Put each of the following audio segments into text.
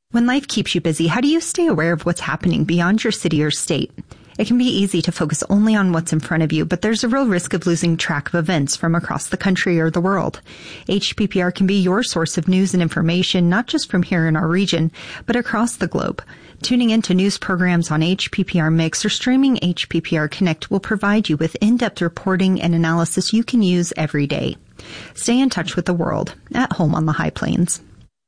When life keeps you busy, how do you stay aware of what's happening beyond your city or state? It can be easy to focus only on what's in front of you, but there's a real risk of losing track of events from across the country or the world. HPPR can be your source of news and information, not just from here in our region, but across the globe. Tuning into news programs on HPPR Mix or streaming HPPR Connect will provide you with in-depth reporting and analysis you can use every day. Stay in touch with the world at home on the High Plains.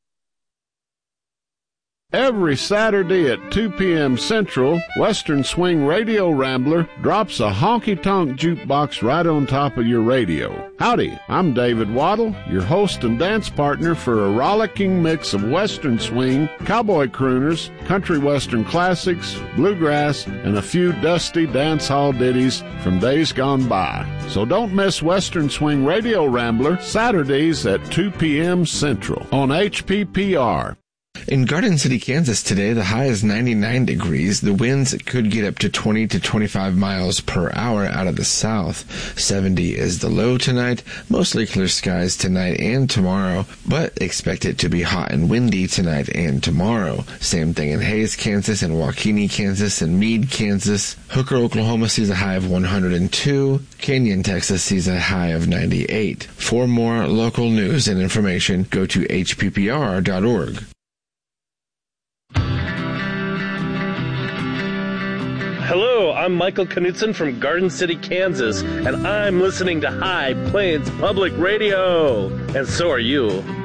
Every Saturday at 2 p.m. Central, Western Swing Radio Rambler drops a honky-tonk jukebox right on top of your radio. Howdy, I'm David Waddle, your host and dance partner for a rollicking mix of Western Swing, cowboy crooners, country western classics, bluegrass, and a few dusty dance hall ditties from days gone by. So don't miss Western Swing Radio Rambler, Saturdays at 2 p.m. Central on HPPR. In Garden City, Kansas today, the high is 99 degrees. The winds could get up to 20 to 25 miles per hour out of the south. 70 is the low tonight. Mostly clear skies tonight and tomorrow, but expect it to be hot and windy tonight and tomorrow. Same thing in Hays, Kansas, and Waukene, Kansas, and Meade, Kansas. Hooker, Oklahoma sees a high of 102. Canyon, Texas sees a high of 98. For more local news and information, go to hppr.org. Hello, I'm Michael Knutson from Garden City, Kansas, and I'm listening to High Plains Public Radio. And so are you.